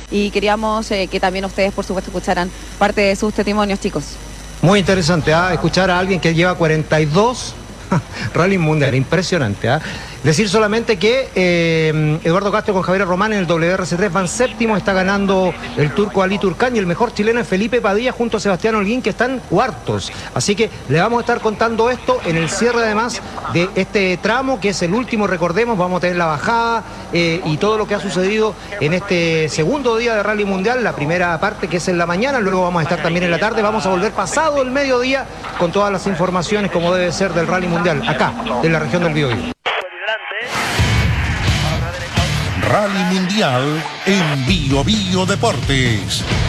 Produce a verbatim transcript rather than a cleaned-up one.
y queríamos eh, que también ustedes, por supuesto, escucharan parte de sus testimonios, chicos. Muy interesante, ¿eh? Escuchar a alguien que lleva cuarenta y dos Rally Mundial, impresionante. ¿eh? Decir solamente que eh, Eduardo Castro con Javier Román en el W R C tres van séptimo, está ganando el turco Ali Turcán y el mejor chileno es Felipe Padilla junto a Sebastián Holguín, que están cuartos. Así que le vamos a estar contando esto en el cierre además de este tramo, que es el último, recordemos, vamos a tener la bajada eh, y todo lo que ha sucedido en este segundo día de Rally Mundial, la primera parte que es en la mañana, luego vamos a estar también en la tarde, vamos a volver pasado el mediodía con todas las informaciones como debe ser del Rally Mundial, acá, en la región del Biobío. Rally Mundial en Bio Bio Deportes.